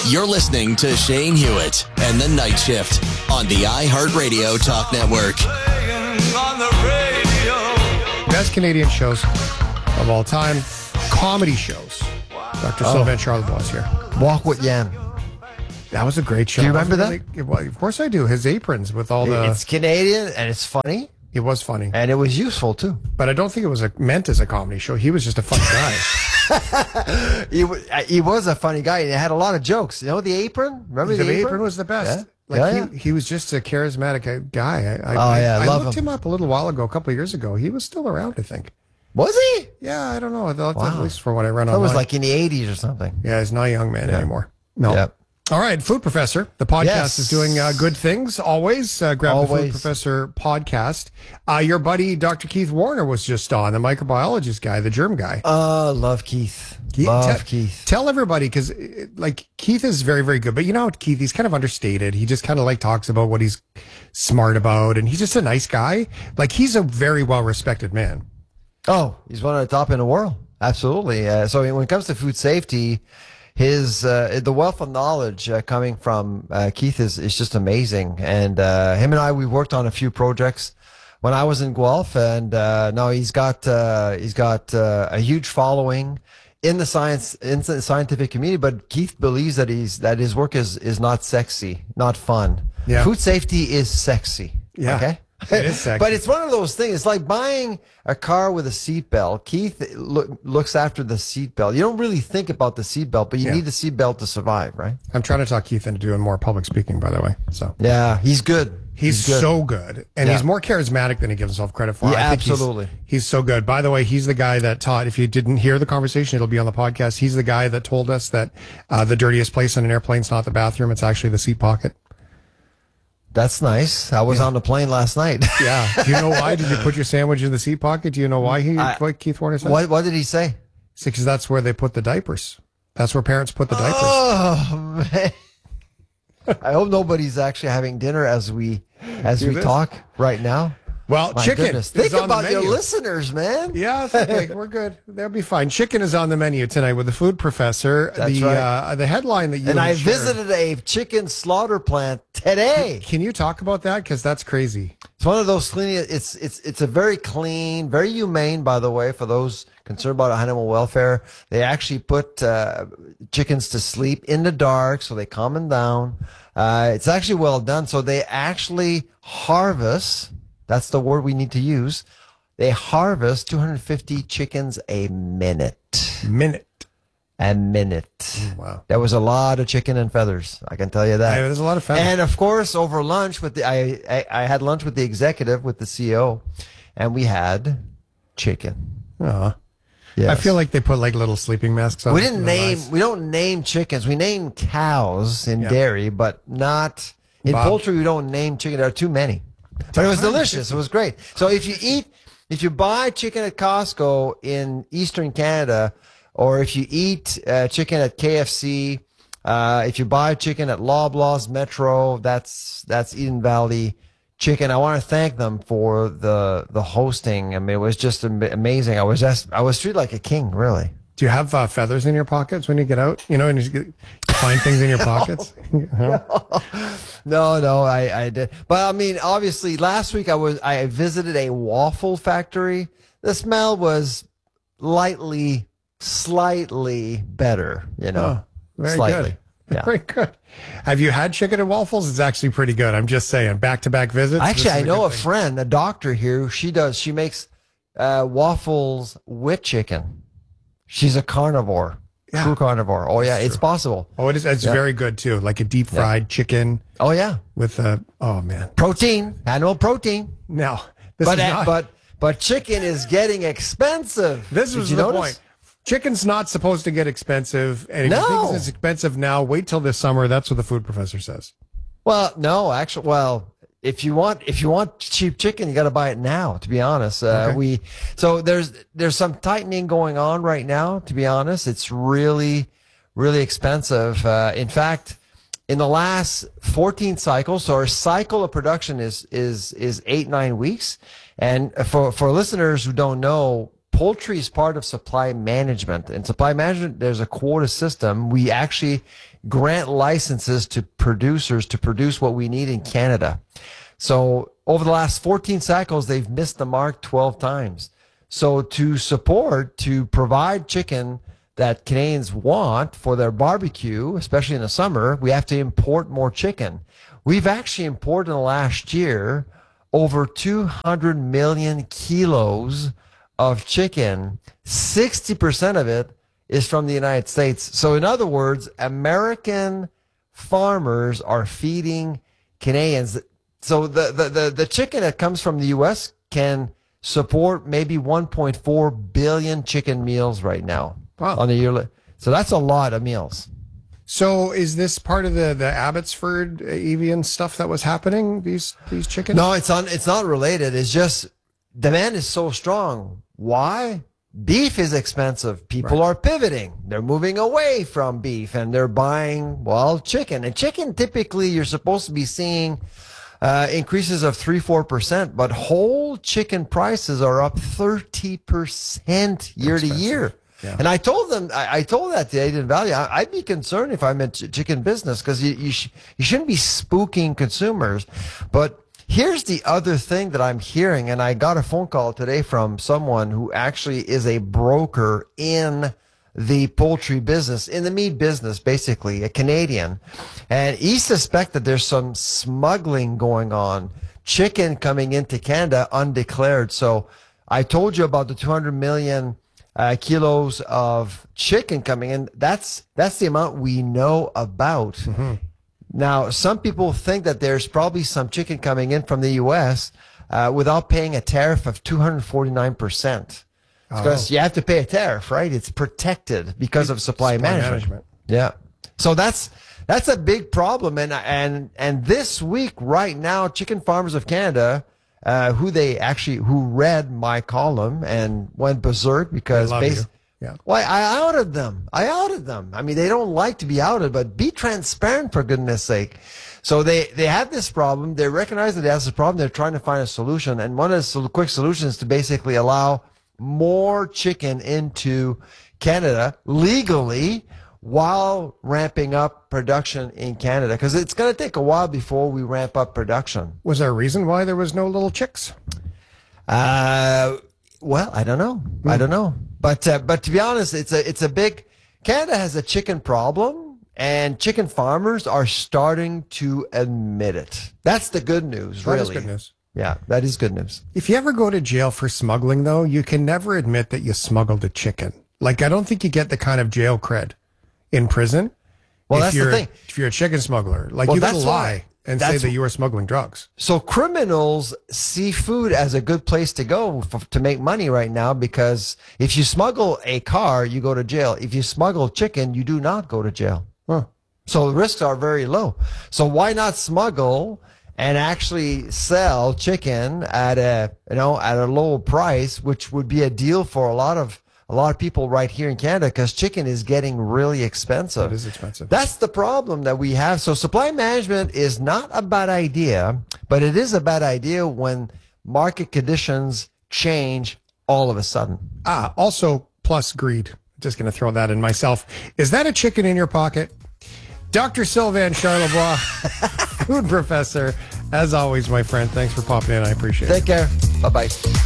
You're listening to Shane Hewitt and the Night Shift on the iHeartRadio Talk Network. Best Canadian shows of all time, comedy shows. Dr. Sylvain Charlebois is here. Walk with Yan. That was a great show. Do you remember that? Well, of course I do. His aprons with all the... It's Canadian and it's funny. It was funny. And it was useful too. But I don't think it was meant as a comedy show. He was just a funny guy. He was a funny guy. He had a lot of jokes. You know the apron? Remember the apron? The apron was the best. Yeah? He was just a charismatic guy. I looked him up a little while ago, a couple of years ago. He was still around, I think. Was he? Yeah, I don't know. At least for what I read online. It was like in the 80s or something. Yeah, he's not a young man anymore. No. Yeah. All right, Food Professor. The podcast is doing good things always. Grab the Food Professor podcast. Your buddy, Dr. Keith Warner, was just on, the microbiologist guy, the germ guy. Love Keith. Keith. Tell everybody, because Keith is very, very good. But you know, Keith, he's kind of understated. He just kind of talks about what he's smart about. And he's just a nice guy. He's a very well-respected man. Oh, he's one of the top in the world. Absolutely. So when it comes to food safety, the wealth of knowledge coming from Keith is just amazing. And him and I, we worked on a few projects when I was in Guelph, and now he's got a huge following in the scientific community. But Keith believes that his work is not sexy, not fun. Yeah. Food safety is sexy. Yeah. Okay. It is sexy. But it's one of those things. It's like buying a car with a seatbelt. Keith looks after the seatbelt. You don't really think about the seatbelt, but you need the seatbelt to survive, right? I'm trying to talk Keith into doing more public speaking, by the way. So yeah, he's good. He's good. So good. And he's more charismatic than he gives himself credit for. Yeah, I think absolutely. He's so good. By the way, he's the guy that taught, if you didn't hear the conversation, it'll be on the podcast. He's the guy that told us that the dirtiest place on an airplane is not the bathroom, it's actually the seat pocket. That's nice. I was on the plane last night. Yeah. Do you know why? Did you put your sandwich in the seat pocket? Do you know why what Keith Warner said? What did he say? Because that's where they put the diapers. That's where parents put the diapers. Oh, man. I hope nobody's actually having dinner as we talk right now. Well, My chicken. Goodness. Think about your listeners, man. Yeah, it's okay. We're good. They'll be fine. Chicken is on the menu tonight with the Food Professor. That's right. The headline that you and I visited a chicken slaughter plant today. Can you talk about that? Because that's crazy. It's one of those clean. It's a very clean, very humane, by the way, for those concerned about animal welfare. They actually put chickens to sleep in the dark, so they calm them down. It's actually well done. So they actually harvest. That's the word we need to use. They harvest 250 chickens a minute. A minute. Wow. There was a lot of chicken and feathers. I can tell you that. Yeah, there's a lot of feathers. And of course, over lunch I had lunch with the executive, with the CEO, and we had chicken. Yes. I feel like they put little sleeping masks on. We don't name chickens. We name cows in dairy, but not in poultry. We don't name chicken. There are too many. But it was delicious. It was great. So if you buy chicken at Costco in Eastern Canada, or if you eat chicken at KFC, if you buy chicken at Loblaws Metro, that's Eden Valley Chicken. I want to thank them for the hosting. I mean, it was just amazing. I was treated like a king, really. Do you have feathers in your pockets when you get out? You know, and you find things in your pockets? No, I did. But I mean, obviously, last week I visited a waffle factory. The smell was slightly better, you know. Very slightly. Good. Yeah. Very good. Have you had chicken and waffles? It's actually pretty good. I'm just saying, back-to-back visits. Actually, I know a friend, a doctor here. She makes waffles with chicken. She's a carnivore. Yeah. True carnivore. Oh, yeah, it's possible. Oh, it is. It's very good, too. Like a deep-fried chicken. Oh, yeah. With, oh, man. Protein. Animal protein. No. But chicken is getting expensive. This was the point. Chicken's not supposed to get expensive. And if you think it's expensive now, wait till this summer. That's what the Food Professor says. Well, no, actually, if you want cheap chicken, you got to buy it now, to be honest. Okay. So there's some tightening going on right now, to be honest. It's really, really expensive. In fact, in the last 14 cycles, so our cycle of production is 8-9 weeks. And for listeners who don't know, poultry is part of supply management. In supply management, there's a quota system. We actually grant licenses to producers to produce what we need in Canada. So over the last 14 cycles, they've missed the mark 12 times. So to provide chicken that Canadians want for their barbecue, especially in the summer, we have to import more chicken. We've actually imported in the last year over 200 million kilos of chicken. 60% of it is from the United States. So in other words, American farmers are feeding Canadians. So the chicken that comes from the U.S. can support maybe 1.4 billion chicken meals right now. Wow. On a yearly. So that's a lot of meals. So is this part of the Abbotsford Evian stuff that was happening? These chickens? No, it's not related. It's just demand is so strong. Why? Beef is expensive. People are pivoting. They're moving away from beef and they're buying, chicken. And chicken, typically, you're supposed to be seeing increases of 3-4%, but whole chicken prices are up 30% year to year. Yeah. And I told them, I told that to Aiden Valley, I'd be concerned if I'm in chicken business because you shouldn't be spooking consumers. But here's the other thing that I'm hearing, and I got a phone call today from someone who actually is a broker in the poultry business, in the meat business, basically, a Canadian. And he suspects that there's some smuggling going on, chicken coming into Canada undeclared. So I told you about the 200 million kilos of chicken coming in. That's the amount we know about. Mm-hmm. Now, some people think that there's probably some chicken coming in from the U.S. Without paying a tariff of 249%. Because you have to pay a tariff, right? It's protected because of supply management. Yeah. So that's a big problem. And this week, right now, Chicken Farmers of Canada, who read my column and went berserk because I outed them. I mean, they don't like to be outed, but be transparent for goodness sake. So they have this problem. They recognize that they have this problem. They're trying to find a solution. And one of the quick solutions is to basically allow more chicken into Canada legally while ramping up production in Canada, because it's going to take a while before we ramp up production. Was there a reason why there was no little chicks? Well, I don't know. I don't know. But to be honest, it's a big, Canada has a chicken problem, and chicken farmers are starting to admit it. That's the good news, really. That is good news. Yeah, that is good news. If you ever go to jail for smuggling, though, you can never admit that you smuggled a chicken. Like, I don't think you get the kind of jail cred in prison. Well, that's the thing. If you're a chicken smuggler, like, you gotta lie and say that you were smuggling drugs. So criminals see food as a good place to go to make money right now, because if you smuggle a car, you go to jail. If you smuggle chicken, you do not go to jail. Huh. So the risks are very low. So why not smuggle and actually sell chicken at a low price, which would be a deal for a lot of people right here in Canada, because chicken is getting really expensive. It is expensive. That's the problem that we have. So supply management is not a bad idea, but it is a bad idea when market conditions change all of a sudden. Also, plus greed. Just going to throw that in myself. Is that a chicken in your pocket? Dr. Sylvain Charlebois, food professor. As always, my friend, thanks for popping in. I appreciate it. Take care. Bye-bye.